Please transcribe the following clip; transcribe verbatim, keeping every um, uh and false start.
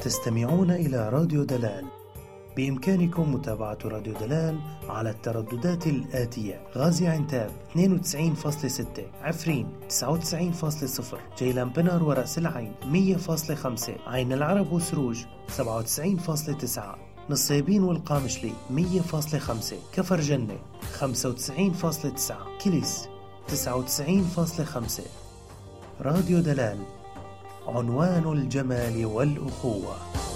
تستمعون إلى راديو دلال. بإمكانكم متابعة راديو دلال على الترددات الآتية: غازي عنتاب اثنين وتسعين فاصلة ستة، عفرين تسعة وتسعين فاصلة صفر، جيلان بنر ورأس العين مية فاصلة خمسة، عين العرب وسروج سبعة وتسعين فاصلة تسعة، نصيبين والقامشلي مية فاصلة خمسة، كفر جنة خمسة وتسعين فاصلة تسعة، كليس تسعة وتسعين فاصلة خمسة. راديو دلال، عنوان الجمال والأخوة.